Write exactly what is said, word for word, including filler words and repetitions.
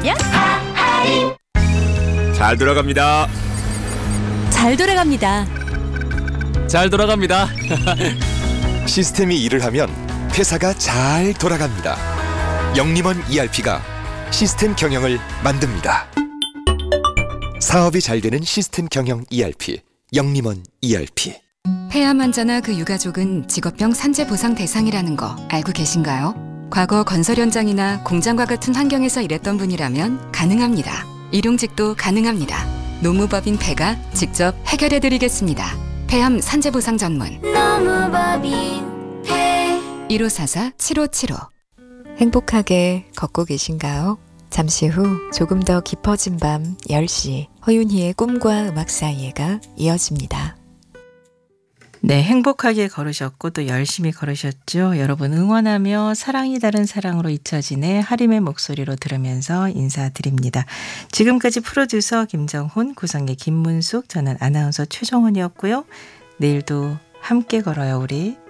돌아가면 잘 돌아갑니다. 잘 돌아갑니다. 잘 돌아갑니다. 시스템이 일을 하면 회사가 잘 돌아갑니다. 영림원 이알피가 시스템 경영을 만듭니다. 사업이 잘 되는 시스템 경영 이알피, 영림원 이알피. 폐암 환자나 그 유가족은 직업병 산재 보상 대상이라는 거 알고 계신가요? 과거 건설 현장이나 공장과 같은 환경에서 일했던 분이라면 가능합니다. 일용직도 가능합니다. 노무법인 폐가 직접 해결해드리겠습니다. 폐암 산재 보상 전문 노무법인 폐 일오사사 칠오칠오. 행복하게 걷고 계신가요? 잠시 후 조금 더 깊어진 밤 열 시 허윤희의 꿈과 음악 사이에가 이어집니다. 네, 행복하게 걸으셨고 또 열심히 걸으셨죠. 여러분 응원하며 사랑이 다른 사랑으로 잊혀지네 하림의 목소리로 들으면서 인사드립니다. 지금까지 프로듀서 김정훈, 구성의 김문숙, 저는 아나운서 최정훈이었고요. 내일도 함께 걸어요 우리.